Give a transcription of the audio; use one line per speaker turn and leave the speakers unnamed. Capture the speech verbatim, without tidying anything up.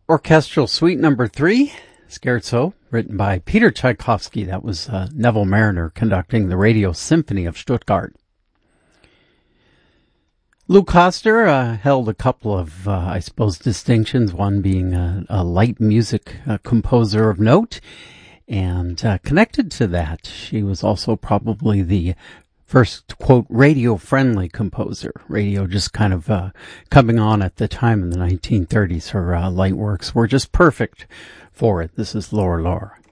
Orchestral Suite Number Three, Scherzo, written by Peter Tchaikovsky. That was uh, Neville Marriner conducting the Radio Symphony of Stuttgart. Lou Koster uh, held a couple of, uh, I suppose, distinctions, one being a, a light music uh, composer of note, and uh, connected to that, she was also probably the first, quote, radio-friendly composer. Radio just kind of uh, coming on at the time in the nineteen thirties. Her uh, light works were just perfect for it. This is Laura Laura.